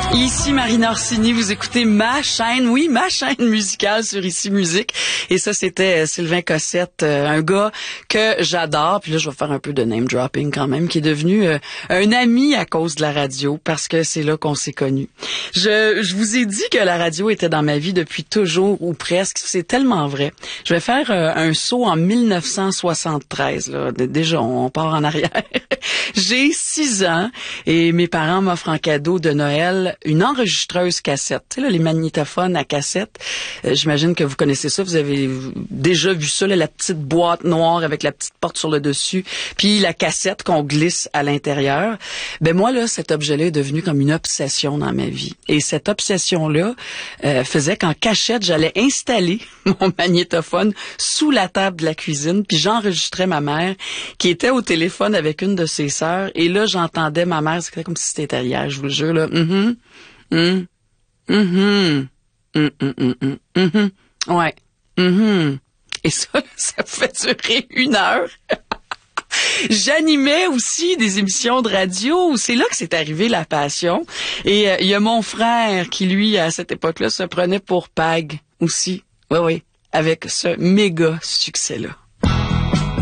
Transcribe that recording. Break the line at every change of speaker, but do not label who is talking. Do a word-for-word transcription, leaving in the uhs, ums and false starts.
Ici Marina Orsini, vous écoutez ma chaîne, oui, ma chaîne musicale sur Ici Musique. Et ça, c'était Sylvain Cossette, un gars que j'adore. Puis là, je vais faire un peu de name dropping quand même, qui est devenu euh, un ami à cause de la radio, parce que c'est là qu'on s'est connus. Je, je vous ai dit que la radio était dans ma vie depuis toujours, ou presque. C'est tellement vrai. Je vais faire euh, un saut en mille neuf cent soixante-treize. Là. Déjà, on part en arrière. J'ai six ans et mes parents m'offrent en cadeau de Noël une enregistreuse cassette. Tu sais, là, les magnétophones à cassette. Euh, j'imagine que vous connaissez ça. Vous avez déjà vu ça, là, la petite boîte noire avec la petite porte sur le dessus, puis la cassette qu'on glisse à l'intérieur. Ben moi, là, cet objet-là est devenu comme une obsession dans ma vie. Et cette obsession-là euh, faisait qu'en cachette, j'allais installer mon magnétophone sous la table de la cuisine, puis j'enregistrais ma mère qui était au téléphone avec une de ses sœurs. Et là, j'entendais ma mère, c'était comme si c'était hier, je vous le jure, là. Mm-hmm. Mm. Mm-hmm. Mm-hmm. Mm-hmm. Ouais. Mm-hmm. Et ça, ça fait durer une heure. J'animais aussi des émissions de radio. C'est là que c'est arrivé la passion. Et il euh, y a mon frère qui, lui, à cette époque-là, se prenait pour Pag aussi. Oui, oui. Avec ce méga succès-là.